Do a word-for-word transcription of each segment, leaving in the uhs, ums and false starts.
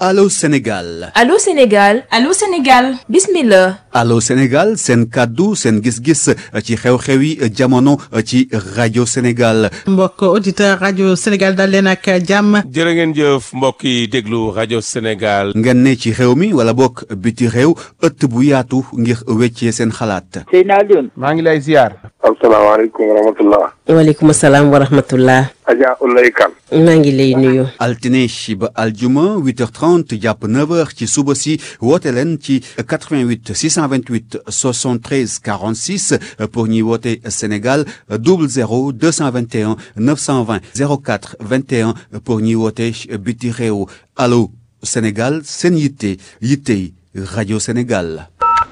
Allô Sénégal. Allô Sénégal. Allô Sénégal. Bismillah. Allô Sénégal seen kàddu seen gis-gis ci xew-xew yi jamono ci rajo Sénégal. mbokk auditeur rajo Sénégal dal leen ak jàmm. jërë ngeen jëf mbokk yi déglu rajo Sénégal. ngeen ne ci réew mi wala bokk biti réew ëtt bu yaatu ngir weccee seen xalaat. Seydina Alioune. maa ngi lay ziar. asalaamaaleykum wa rahmatulah. waaleykum salaam wa rahmatullah. Adja Oulaye Kane. maa ngi lay nuyu. altine ba aljuma huit heures trente jàpp neuf heures ci suba si woote leen ci quatre-vingt-huit six cent vingt-huit soixante-treize quarante-six pour ñuy woote Sénégal double zéro deux cent vingt et un neuf cent vingt zéro quatre vingt et un pour ñuy woote biti réew. Allô Sénégal seen yitte yittey rajo Sénégal.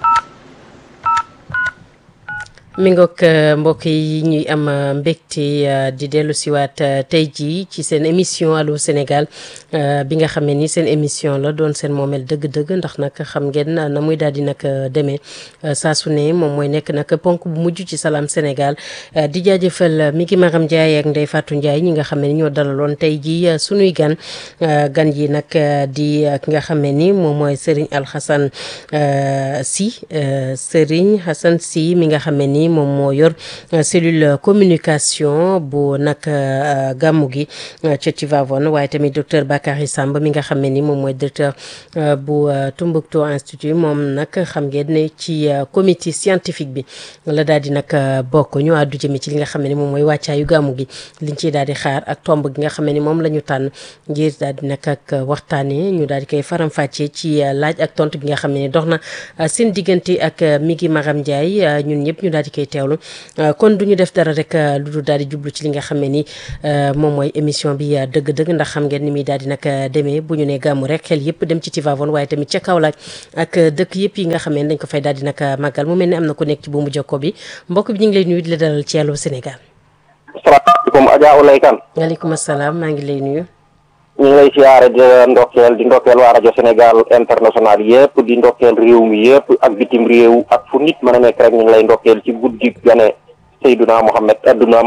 mi ngoog mbokk yi ñuy am mbégte di dellu siwaat tey jii ci seen émission Allô Sénégal bi nga xam ne ni seen émission la doon seen moomeel dëgg-dëgg ndax nag xam ngeen na muy daal di nag demee saa su ne moom mooy nekk nag ponk bu mujj ci Salam Sénégal di jaajëfal mi ngi Maram Ndiaye ak Ndeye Fatou Ndiaye ñi nga xam ne ni ñoo dalaloon tey jii sunuy gan gan yi nag di ki nga xam ne ni moom mooy Serigne Alhassane Sy Serigne Hassan Sy mi nga xam ne ni moom moo yor cellule communication bu nag gàmmu gi ca Tivaouane waaye tamit docteur Bakary Samb mi nga xam ne ni moom mooy directeur bu Tombouctou Institut moom nag xam ngeen ne ci comité scientifique bi la daal di nag bokk ñu àddu jëme ci li nga xam ne ni moom mooy wàccaayu gàmmu gi liñ ciy daal di xaar ak tomb gi nga xam ne ni moom la ñu tànn ngir daal di nag ak waxtaanee ñu daal di koy faram-fàccee ci laaj ak tontu gi nga xam ne ni dox na seen diggante ak mi ngi Maram Ndiaye ñun ñëpp ñu daal di koy teewlu kon du ñu def dara rek lu dul daal di jublu ci li nga xam ne ni moom mooy émission bi dëgg-dëgg ndax xam ngeen ni muy daal di nag demee bu ñu ne gàmmu rek xel yëpp dem ci Tivaouane waaye tamit ca Kaolack ak dëkk yëpp yi nga xam ne dañ ko fay daal di nag màggal mu mel ni am na ku nekk ci buumu jokko bi mbokk bi ñu ngi lay nuyu di la dalal ci Allô Sénégal. asalaamaaleykum Adja Oulaye Kane. waaleykum salaam maa ngi lay nuyu. ñu ngi lay siyaare di ndokkeel di ndokkeel waa rajo Sénégal international yëpp di ndokkeel réew mi yëpp ak bitim réew ak fu nit mën a nekk rek ñu ngi lay ndokkeel ci guddi gane Seydina Mohamed addunaam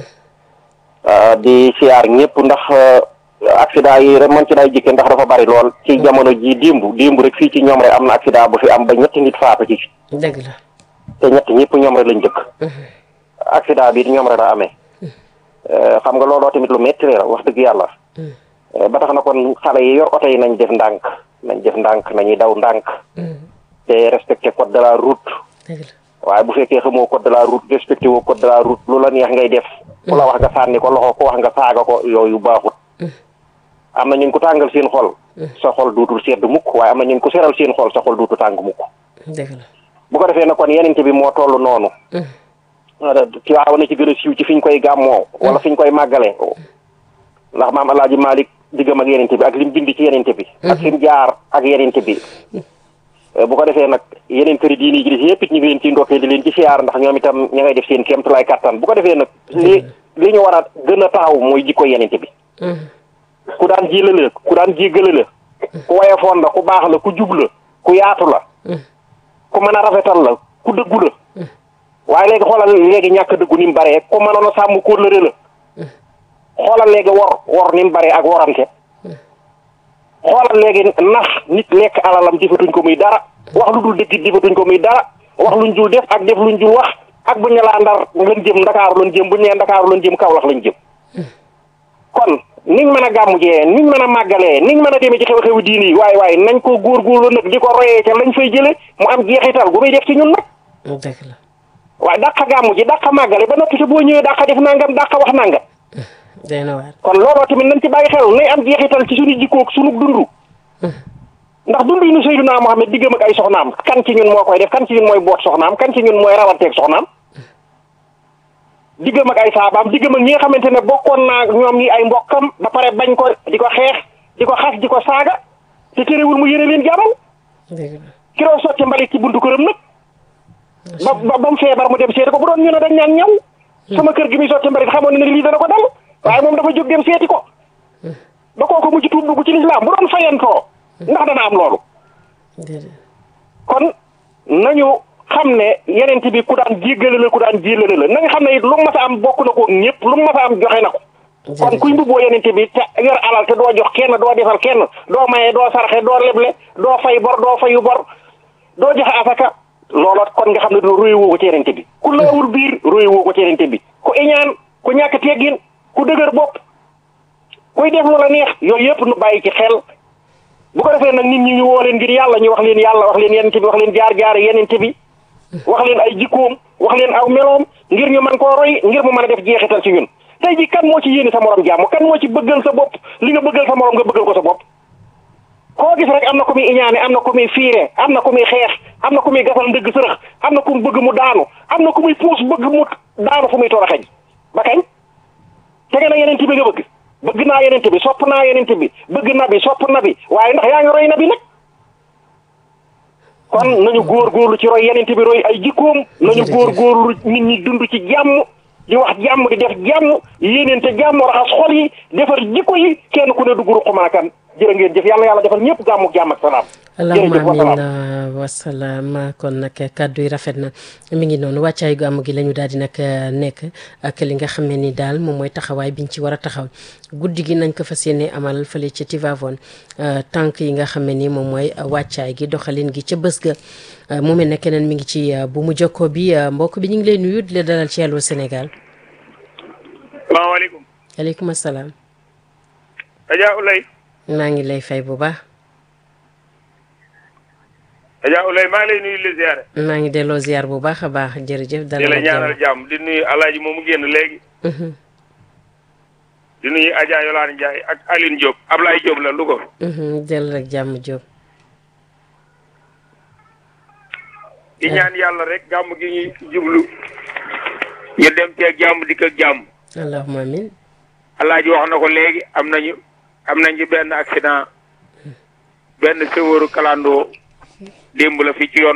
di siyaar ñëpp ndax accident yi rek man ci day jikke ndax dafa bari lool ci jamono ji dimb dimb rek fii ci ñoom rek am na accident bu fi am ba ñetti nit faatu ci fi dëgg la te ñett ñëpp ñoom rek lañ dëkk accident bi ñoom rek la amee xam nga looloo tamit lu metti la wax dëgg yàlla ba tax na kon xale yi yor oto yi nañ def ndànk nañ def ndànk nañuy daw ndànk te respecté code de la route waaye bu fekkee xamoo code de la route respecté woo code de la route lu la neex ngay def ku la wax nga sànni ko loxo ku wax nga saaga ko yooyu baaxut am na ñu ko tàngal seen xol sa xol duutul sedd mukk waaye am na ñu ko seral seen xol sa xol duutu tàng mukk bu ko defee na kon yenente bi moo toll noonu Tiwaawan na ci gën a siiw ci fi ñu koy gàmmoo wala fi ñu koy màggale ndax maam Alaaji Malick diggam ak yenente bi ak lim bind ci yenente bi ak fi mu jaar ak yenente bi bu ko defee nag yeneen këri diini ji di yëpp it ñu ngi leen ci ndokkee di leen ci siyaar ndax ñoom itam ña ngay def seen kéemtulaay kattan bu ko defee nag li li ñu war a gën a taxaw mooy jikko yenente bi ku daan jilale la ku daan jéggale la ku woyofoon la ku baax la ku jub la ku yaatu la ku mën a rafetal la ku dëggu la waaye léegi xoolal léegi ñàkk dëggu ni mu baree ku mënoon a sàmm kóllëre la xoolal léegi wor wor ni mu baree ak worante xoolal léegi nax nit lekk alalam jëfatuñ ko muy dara wax lu dul dëgg jëfatuñ ko muy dara wax luñ dul def ak def luñ dul wax ak buñ ne laa ndar lañ jëm ndakaaru lañ jëm buñ nee ndakaaru lañ jëm Kaolack lañ jëm kon niñ mën a gàmmu jee niñ mën a màggalee niñ mën a demee ci xew-xewu diini yi waaye waaye nañ ko góorgóorlu nag di ko royee ca lañ fay jële mu am jeexital gu muy def ci ñun nag waaye dàqa gàmmu ji dàqa màggale ba noppi te boo ñëwee dàqa def nangam dàqa wax nangam kon looloo tamit nañ ci bàyyi xel nay am jeexital ci suñu jikkoog suñu dundu ndax dundu yi nu Seydina Mohamed diggam ak ay soxnaam kan ci ñun moo koy def kan ci ñun mooy boot soxnaam kan ci ñun mooy rawanteeg soxnaam diggam ak ay saabaam diggam ak ñi nga xamante ne bokkoon naa ñoom ñi ay mbokkam ba pare bañ ko di ko xeex di ko xas di ko saaga te terewul mu yéene leen jàmm kiroo sotti mbalit ci buntu këram nag ba ba mu feebar mu dem seeti ko bu doon ñu ne dañ ñaan ñaw sama kër gi muy sotti mbalit xamoon ne lii dana ko dal waaye moom dafa jóg dem seeti ko ba kooku mujj tuub dugg ci lislaam bu doon fayantoo ndax dana am loolu kon nañu xam ne yeneen bi ku daan jéggale la ku daan jéllale la nañ xam ne it lu mu mas a am bokk na ko ñëpp lu mu mas a am joxe na ko kon kuy mbubboo yenente bi te yor alal te doo jox kenn doo defal kenn doo maye doo sarxe doo leble doo fay bor doo fayu bor doo joxe asaka loola kon nga xam ne doo royu woo ko ci yenente bi ku laawul biir royu woo ko ci yenente bi ku iñaan ku ñàkk teggin ku dëgër bopp kuy def lu la neex yooyu yëpp nu bàyyi ci xel bu ko defee nag nit ñi ñu woo leen ngir yàlla ñu wax leen yàlla wax leen yenente bi wax leen jaar-jaar yenente bi wax leen ay jikkoom wax leen aw meloom ngir ñu mën koo roy ngir mu mën a def jeexital ci ñun tey ji kan moo ci yéene sa morom jàmm kan moo ci bëggal sa bopp li nga bëggal sa morom nga bëggal ko sa bopp koo gis rek am na ku muy iñaane am na ku muy fiire am na ku muy xeex am na ku muy gasal ndëgg sërëx am na ku mu bëgg mu daanu am na ku muy puus bëgg mu daanu fu muy toroxeñ ba kañ tege na yenente bi nga bëgg bëgg naa yenente bi sopp naa yenente bi bëgg na bi sopp na bi waaye ndax yaa ngi roy na bi nag kon nañu góor góorlu ci roy yenente bi roy ay jikkoom nañu góor góorlu nit ñi dund ci jàmm di wax jàmm di def jàmm yéeneente jàmm raxas xol yi defar jikko yi kenn ku ne dugg ruqumaakan jërë ngeen jëf yàlla yàlla defal ñëpp gàmmu jàmm ak salaam allahumma amiin wasalaam kon nag kàddu yi rafet na mi ngi noonu wàccaayu gàmmu gi la ñu daal di nag nekk ak li nga xam ne ni daal moom mooy taxawaay biñ ci war a taxaw guddi gi nañ ko fas yéene amal fële ca Tivaouane tànk yi nga xam ne ni moom mooy wàccaay gi doxalin gi ca bés ga mu mel ne keneen mi ngi ci bu mu jokkoo bi mbokk bi ñu ngi lay nuyu di la dalal ci Allô Sénégal. salaamaaleykum. aleykum salaam. Adja Oulay. maa ngi lay fay bu baax. Adja Oulay maa ngi lay nuyu di la ziare. maa ngi delloo ziar bu baax a baax jërëjëf. di la ñaanal jàmm di nuyu Alaaji moomu génn léegi. di nuyu Adja Yolande Ndiaye ak Aline Diop Ablaye Diop la Louga. dellu rek jàmm Diop. di ñaan yàlla rek gàmm gi ñuy jublu. ñu dem ci ak jàmm dikk ak jàmm. allahumma amiin. Alaaji wax na ko léegi am nañu am nañu benn accident benn sëwëru kalandoo démb la fii ci yoon